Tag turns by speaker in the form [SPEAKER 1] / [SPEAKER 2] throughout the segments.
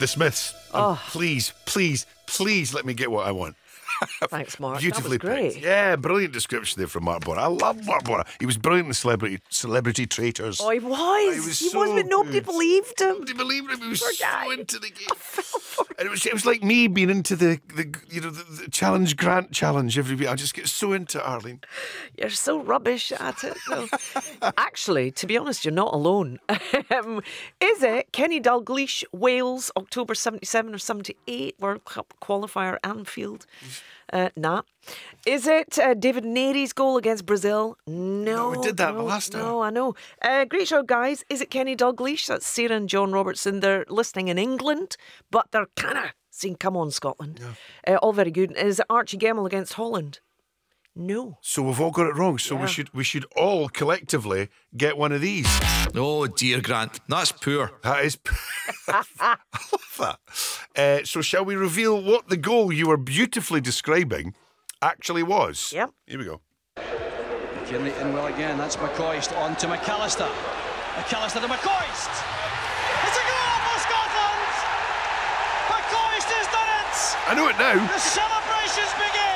[SPEAKER 1] The Smiths. Please, please, please let me get what I want.
[SPEAKER 2] Thanks, Mark.
[SPEAKER 1] Beautifully
[SPEAKER 2] that was great.
[SPEAKER 1] picked. Yeah, brilliant description there from Mark Bonner. I love Mark Bonner. He was brilliant in Celebrity Traitors.
[SPEAKER 2] Oh, he was. He
[SPEAKER 1] so
[SPEAKER 2] was, but nobody
[SPEAKER 1] good.
[SPEAKER 2] believed him.
[SPEAKER 1] Nobody believed him. He was
[SPEAKER 2] Poor
[SPEAKER 1] so
[SPEAKER 2] guy.
[SPEAKER 1] into the game. And it was like me being into the Challenge Grant Challenge every week. I just get so into it, Arlene.
[SPEAKER 2] You're so rubbish at it. No. Actually, to be honest, you're not alone. Is it Kenny Dalglish, Wales, October 77 or 78, World Cup qualifier, Anfield? Nah. Is it David Nery's goal against Brazil? No.
[SPEAKER 1] We did that the last time.
[SPEAKER 2] No, I know. Great show, guys. Is it Kenny Dalglish? That's Sarah and John Robertson. They're listening in England, but they're kind of saying, come on, Scotland. Yeah. All very good. Is it Archie Gemmill against Holland? No.
[SPEAKER 1] So we've all got it wrong. So we should all collectively get one of these.
[SPEAKER 3] Oh dear, Grant, that's poor.
[SPEAKER 1] That is. I love that. So shall we reveal what the goal you were beautifully describing actually was?
[SPEAKER 2] Yep.
[SPEAKER 1] Here we go.
[SPEAKER 4] Kearney in well again. That's McCoist on to McAllister. McAllister to McCoist. It's a goal for Scotland. McCoist has done it.
[SPEAKER 1] I know it now.
[SPEAKER 4] The celebrations begin.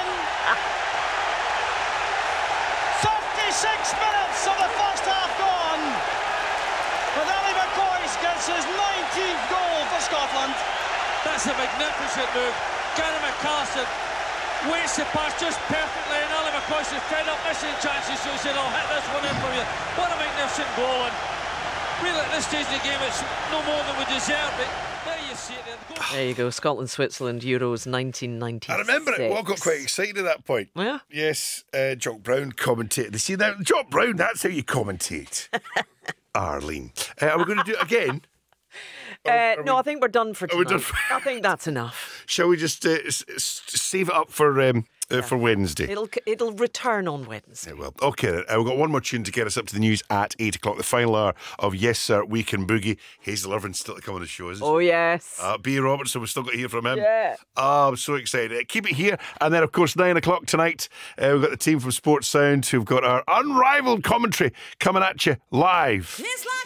[SPEAKER 4] 36 minutes of the first half gone. But Ali McCoist gets his 19th goal for Scotland.
[SPEAKER 5] That's a magnificent move. Gary McAllister waits the pass just perfectly, and Ali McCoist is fed up missing chances, so he said, I'll hit this one in for you. What a magnificent goal. And really at this stage of the game it's no more than we deserve, but there you see it.
[SPEAKER 2] There you go. Scotland, Switzerland, Euros 1996.
[SPEAKER 1] I remember it. Well, I got quite excited at that point.
[SPEAKER 2] Yeah?
[SPEAKER 1] Yes, Jock Brown commentated. You see that? Jock Brown, that's how you commentate. Arlene. Are we going to do it again?
[SPEAKER 2] No, I think we're done for tonight.
[SPEAKER 1] done
[SPEAKER 2] I think that's enough.
[SPEAKER 1] Shall we just save it up for Wednesday?
[SPEAKER 2] It'll return on Wednesday.
[SPEAKER 1] It will. Okay, we've got one more tune to get us up to the news at 8 o'clock. The final hour of Yes Sir Weekend Boogie. Hazel Irvin's still to come on the show, isn't she?
[SPEAKER 2] Oh, yes.
[SPEAKER 1] B. Robertson, we've still got to hear from him.
[SPEAKER 2] Yeah.
[SPEAKER 1] Oh, I'm so excited. Keep it here. And then, of course, 9 o'clock tonight, we've got the team from Sports Sound who've got our unrivaled commentary coming at you live.
[SPEAKER 6] It's like